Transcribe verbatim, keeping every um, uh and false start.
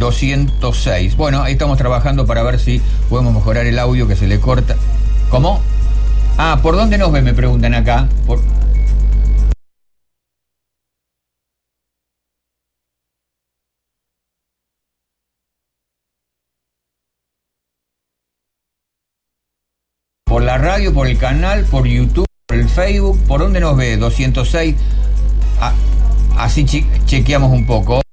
doscientos seis. Bueno, ahí estamos trabajando para ver si podemos mejorar el audio que se le corta. ¿Cómo? Ah, ¿por dónde nos ve? Me preguntan acá. Por... por la radio, por el canal, por YouTube, por el Facebook. ¿Por dónde nos ve? doscientos seis. Ah, así che chequeamos un poco.